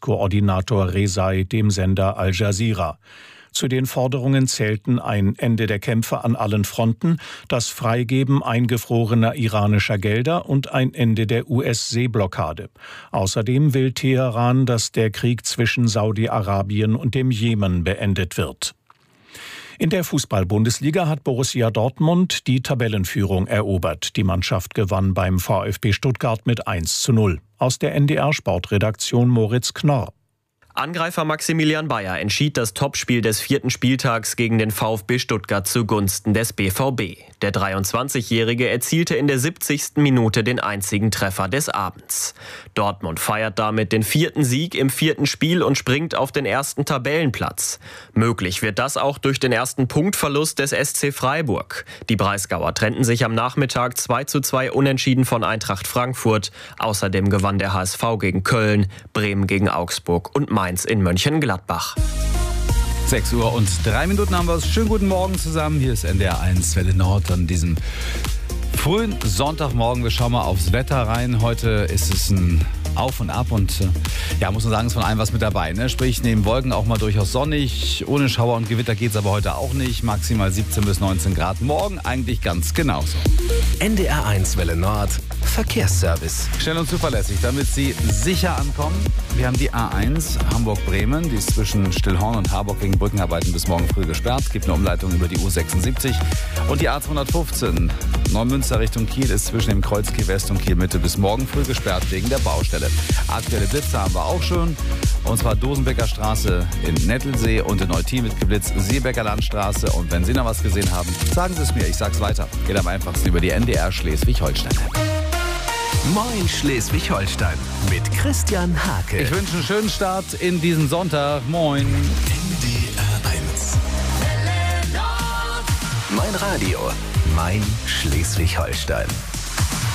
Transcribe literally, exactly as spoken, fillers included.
Sicherheitskoordinator Rezai dem Sender Al Jazeera. Zu den Forderungen zählten ein Ende der Kämpfe an allen Fronten, das Freigeben eingefrorener iranischer Gelder und ein Ende der U S-Seeblockade. Außerdem will Teheran, dass der Krieg zwischen Saudi-Arabien und dem Jemen beendet wird. In der Fußball-Bundesliga hat Borussia Dortmund die Tabellenführung erobert. Die Mannschaft gewann beim VfB Stuttgart mit eins zu null. Aus der N D R-Sportredaktion Moritz Knorr. Angreifer Maximilian Bayer entschied das Topspiel des vierten Spieltags gegen den VfB Stuttgart zugunsten des B V B. Der dreiundzwanzigjährige erzielte in der siebzigsten Minute den einzigen Treffer des Abends. Dortmund feiert damit den vierten Sieg im vierten Spiel und springt auf den ersten Tabellenplatz. Möglich wird das auch durch den ersten Punktverlust des S C Freiburg. Die Breisgauer trennten sich am Nachmittag zwei zu zwei unentschieden von Eintracht Frankfurt. Außerdem gewann der H S V gegen Köln, Bremen gegen Augsburg und Mainz in Mönchengladbach. sechs Uhr und drei Minuten haben wir es. Schönen guten Morgen zusammen. Hier ist N D R eins Welle Nord an diesem frühen Sonntagmorgen. Wir schauen mal aufs Wetter rein. Heute ist es ein Auf und Ab und äh, ja, muss man sagen, ist von allem was mit dabei. Ne? Sprich, neben Wolken auch mal durchaus sonnig. Ohne Schauer und Gewitter geht es aber heute auch nicht. Maximal siebzehn bis neunzehn Grad. Morgen eigentlich ganz genauso. N D R eins Welle Nord Verkehrsservice. Schnell und zuverlässig, damit Sie sicher ankommen. Wir haben die A eins Hamburg-Bremen. Die ist zwischen Stillhorn und Harburg wegen Brückenarbeiten bis morgen früh gesperrt. Es gibt eine Umleitung über die U sechsundsiebzig. Und die A zweihundertfünfzehn Neumünster Richtung Kiel ist zwischen dem Kreuz Kiel West und Kiel Mitte bis morgen früh gesperrt wegen der Baustelle. Aktuelle Blitze haben wir auch schon. Und zwar Dosenbecker Straße in Nettelsee und in Neutin mit geblitzt Seebecker Landstraße. Und wenn Sie noch was gesehen haben, sagen Sie es mir, ich sag's weiter. Geht am einfachsten über die N D R Schleswig-Holstein. Moin Schleswig-Holstein mit Christian Hake. Ich wünsche einen schönen Start in diesen Sonntag. Moin. N D R eins. Mein Radio, mein Schleswig-Holstein.